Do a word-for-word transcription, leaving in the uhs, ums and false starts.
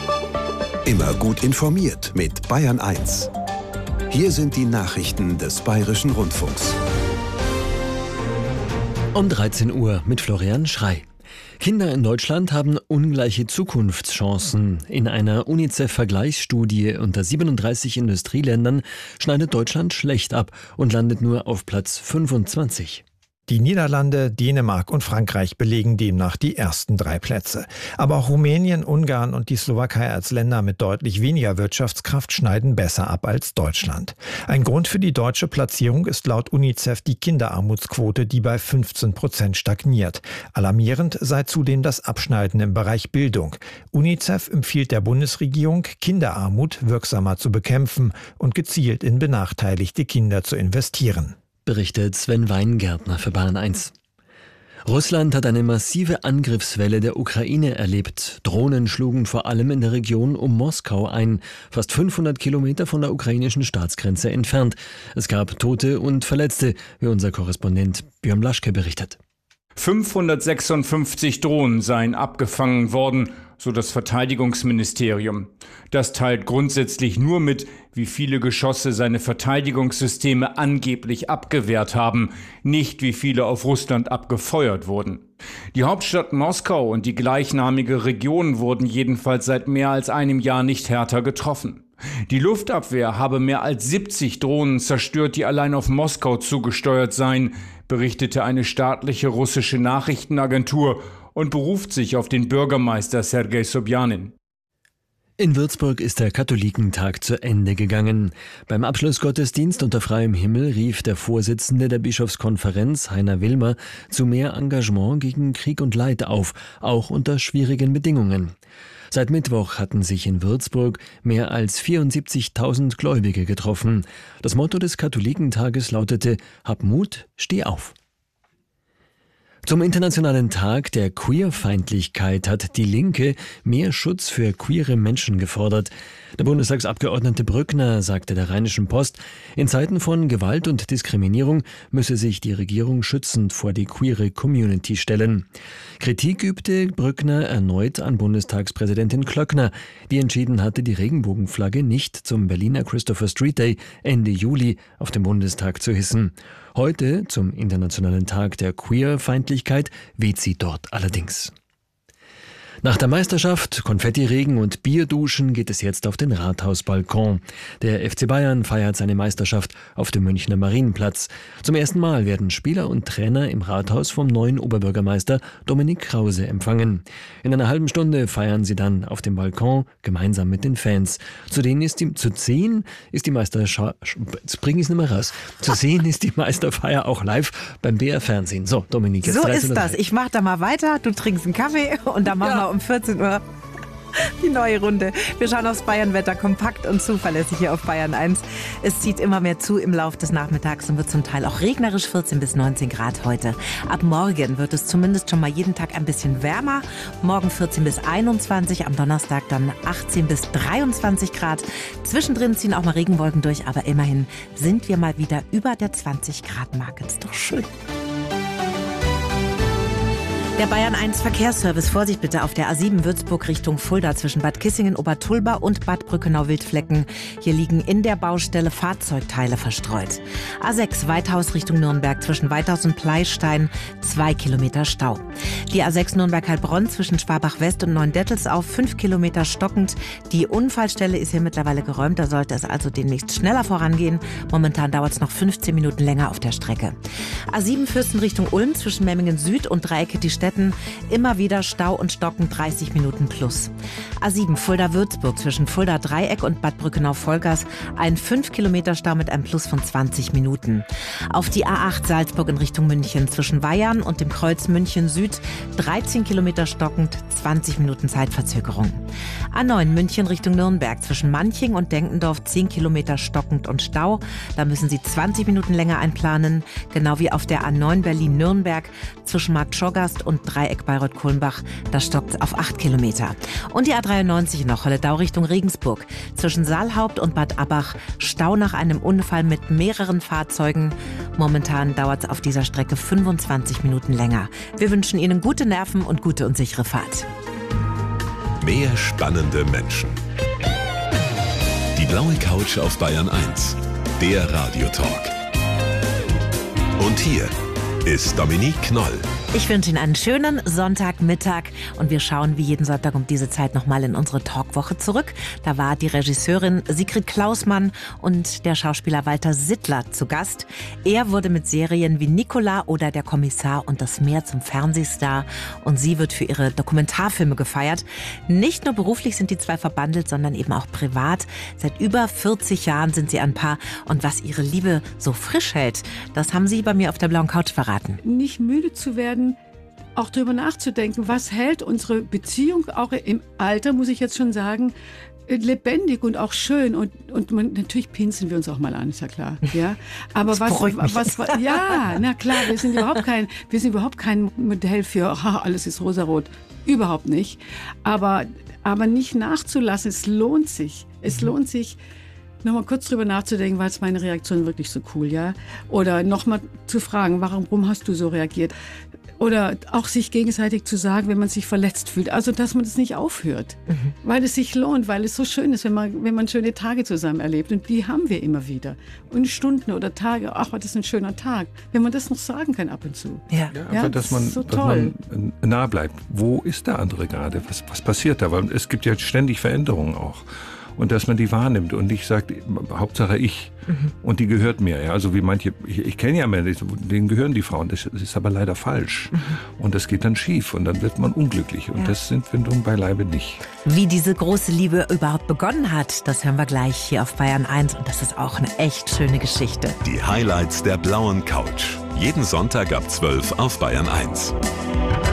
Immer gut informiert mit Bayern eins. Hier sind die Nachrichten des Bayerischen Rundfunks. Um dreizehn Uhr mit Florian Schrey. Kinder in Deutschland haben ungleiche Zukunftschancen. In einer UNICEF-Vergleichsstudie unter siebenunddreißig Industrieländern schneidet Deutschland schlecht ab und landet nur auf Platz fünfundzwanzig. Die Niederlande, Dänemark und Frankreich belegen demnach die ersten drei Plätze. Aber auch Rumänien, Ungarn und die Slowakei als Länder mit deutlich weniger Wirtschaftskraft schneiden besser ab als Deutschland. Ein Grund für die deutsche Platzierung ist laut UNICEF die Kinderarmutsquote, die bei fünfzehn Prozent stagniert. Alarmierend sei zudem das Abschneiden im Bereich Bildung. UNICEF empfiehlt der Bundesregierung, Kinderarmut wirksamer zu bekämpfen und gezielt in benachteiligte Kinder zu investieren. Berichtet Sven Weingärtner für Bayern eins. Russland hat eine massive Angriffswelle der Ukraine erlebt. Drohnen schlugen vor allem in der Region um Moskau ein, fast fünfhundert Kilometer von der ukrainischen Staatsgrenze entfernt. Es gab Tote und Verletzte, wie unser Korrespondent Björn Blaschke berichtet. fünfhundertsechsundfünfzig Drohnen seien abgefangen worden, so das Verteidigungsministerium. Das teilt grundsätzlich nur mit, wie viele Geschosse seine Verteidigungssysteme angeblich abgewehrt haben, nicht wie viele auf Russland abgefeuert wurden. Die Hauptstadt Moskau und die gleichnamige Region wurden jedenfalls seit mehr als einem Jahr nicht härter getroffen. Die Luftabwehr habe mehr als siebzig Drohnen zerstört, die allein auf Moskau zugesteuert seien, berichtete eine staatliche russische Nachrichtenagentur und beruft sich auf den Bürgermeister Sergei Sobjanin. In Würzburg ist der Katholikentag zu Ende gegangen. Beim Abschlussgottesdienst unter freiem Himmel rief der Vorsitzende der Bischofskonferenz, Heiner Wilmer, zu mehr Engagement gegen Krieg und Leid auf, auch unter schwierigen Bedingungen. Seit Mittwoch hatten sich in Würzburg mehr als vierundsiebzigtausend Gläubige getroffen. Das Motto des Katholikentages lautete: Hab Mut, steh auf. Zum Internationalen Tag der Queerfeindlichkeit hat die Linke mehr Schutz für queere Menschen gefordert. Der Bundestagsabgeordnete Brückner sagte der Rheinischen Post, in Zeiten von Gewalt und Diskriminierung müsse sich die Regierung schützend vor die queere Community stellen. Kritik übte Brückner erneut an Bundestagspräsidentin Klöckner, die entschieden hatte, die Regenbogenflagge nicht zum Berliner Christopher Street Day Ende Juli auf dem Bundestag zu hissen. Heute, zum Internationalen Tag der Queerfeindlichkeit, weht sie dort allerdings. Nach der Meisterschaft, Konfettiregen und Bierduschen geht es jetzt auf den Rathausbalkon. Der F C Bayern feiert seine Meisterschaft auf dem Münchner Marienplatz. Zum ersten Mal werden Spieler und Trainer im Rathaus vom neuen Oberbürgermeister Dominik Krause empfangen. In einer halben Stunde feiern sie dann auf dem Balkon gemeinsam mit den Fans. Zu denen ist die, zu sehen ist die Meisterschaft, jetzt bringe ich es nicht mehr raus. Zu sehen ist die Meisterfeier auch live beim B R Fernsehen. So, Dominik, jetzt so ist das. Ich mache da mal weiter. Du trinkst einen Kaffee und dann machen ja. wir um vierzehn Uhr die neue Runde. Wir schauen aufs Bayernwetter kompakt und zuverlässig hier auf Bayern eins. Es zieht immer mehr zu im Laufe des Nachmittags und wird zum Teil auch regnerisch, vierzehn bis neunzehn Grad heute. Ab morgen wird es zumindest schon mal jeden Tag ein bisschen wärmer. Morgen vierzehn bis einundzwanzig, am Donnerstag dann achtzehn bis dreiundzwanzig Grad. Zwischendrin ziehen auch mal Regenwolken durch, aber immerhin sind wir mal wieder über der zwanzig Grad Marke. Ist doch schön. Der Bayern eins Verkehrsservice, Vorsicht bitte auf der A sieben Würzburg Richtung Fulda zwischen Bad Kissingen, Obertulba und Bad Brückenau-Wildflecken. Hier liegen in der Baustelle Fahrzeugteile verstreut. A sechs Weithaus Richtung Nürnberg zwischen Weithaus und Pleistein, zwei Kilometer Stau. Die A sechs Nürnberg-Heilbronn zwischen Schwabach-West und Neuendettelsau, fünf Kilometer stockend. Die Unfallstelle ist hier mittlerweile geräumt, da sollte es also demnächst schneller vorangehen. Momentan dauert es noch fünfzehn Minuten länger auf der Strecke. A sieben Fürsten Richtung Ulm zwischen Memmingen Süd und Dreiecke die Städte. Immer wieder Stau und Stocken, dreißig Minuten plus. A sieben Fulda-Würzburg zwischen Fulda-Dreieck und Bad Brückenau-Vollgas, ein fünf Kilometer Stau mit einem Plus von zwanzig Minuten. Auf die A acht Salzburg in Richtung München zwischen Weyarn und dem Kreuz München Süd, dreizehn Kilometer stockend, zwanzig Minuten Zeitverzögerung. A neun München Richtung Nürnberg zwischen Manching und Denkendorf, zehn Kilometer stockend und Stau. Da müssen Sie zwanzig Minuten länger einplanen. Genau wie auf der A neun Berlin-Nürnberg zwischen Marktschorgast und Dreieck Bayreuth-Kulmbach. Da stockt auf acht Kilometer. Und die A dreiundneunzig noch, Holledau Richtung Regensburg. Zwischen Saalhaupt und Bad Abbach. Stau nach einem Unfall mit mehreren Fahrzeugen. Momentan dauert es auf dieser Strecke fünfundzwanzig Minuten länger. Wir wünschen Ihnen gute Nerven und gute und sichere Fahrt. Mehr spannende Menschen. Die blaue Couch auf Bayern eins. Der Radiotalk. Und hier ist Dominique Knoll. Ich wünsche Ihnen einen schönen Sonntagmittag und wir schauen wie jeden Sonntag um diese Zeit nochmal in unsere Talkwoche zurück. Da war die Regisseurin Sigrid Klausmann und der Schauspieler Walter Sittler zu Gast. Er wurde mit Serien wie Nicola oder Der Kommissar und das Meer zum Fernsehstar und sie wird für ihre Dokumentarfilme gefeiert. Nicht nur beruflich sind die zwei verbandelt, sondern eben auch privat. Seit über vierzig Jahren sind sie ein Paar und was ihre Liebe so frisch hält, das haben sie bei mir auf der blauen Couch verraten. Nicht müde zu werden, auch darüber nachzudenken, was hält unsere Beziehung, auch im Alter, muss ich jetzt schon sagen, lebendig und auch schön. Und, und man, natürlich pinseln wir uns auch mal an, ist ja klar. Ja? Aber was, was, was, ja, na klar, wir sind überhaupt kein, wir sind überhaupt kein Modell für, ha, alles ist rosarot. Überhaupt nicht. Aber, aber nicht nachzulassen, es lohnt sich. Es mhm. lohnt sich, nochmal kurz drüber nachzudenken, war jetzt meine Reaktion wirklich so cool, ja? Oder nochmal zu fragen, warum hast du so reagiert? Oder auch sich gegenseitig zu sagen, wenn man sich verletzt fühlt. Also, dass man das nicht aufhört. Mhm. Weil es sich lohnt, weil es so schön ist, wenn man, wenn man schöne Tage zusammen erlebt. Und die haben wir immer wieder. Und Stunden oder Tage, ach, das ist ein schöner Tag. Wenn man das noch sagen kann ab und zu. Ja, ja, einfach, dass man, so dass man nah bleibt. Wo ist der andere gerade? Was, was passiert da? Weil es gibt ja ständig Veränderungen auch. Und dass man die wahrnimmt und nicht sagt, Hauptsache ich. Mhm. Und die gehört mir. Ja. Also wie manche, ich, ich kenne ja Männer, denen gehören die Frauen. Das, das ist aber leider falsch. Mhm. Und das geht dann schief und dann wird man unglücklich. Und ja. das sind wir nun beileibe nicht. Wie diese große Liebe überhaupt begonnen hat, das hören wir gleich hier auf Bayern eins. Und das ist auch eine echt schöne Geschichte. Die Highlights der blauen Couch. Jeden Sonntag ab zwölf auf Bayern eins.